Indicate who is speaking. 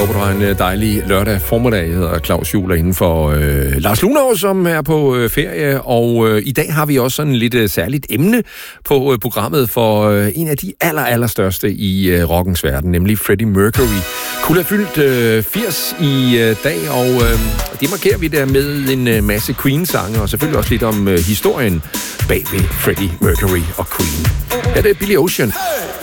Speaker 1: håber, du har en dejlig lørdag formiddag. Jeg hedder Claus Juhl inden for Lars Lunov, som er på ferie. Og i dag har vi også sådan et lidt særligt emne på programmet for en af de allerstørste i rockens verden, nemlig Freddie Mercury. Kunne have fyldt 80 i dag, og det markerer vi der med en masse Queen-sange, og selvfølgelig også lidt om historien bag ved Freddie Mercury og Queen. Ja, det er Billy Ocean.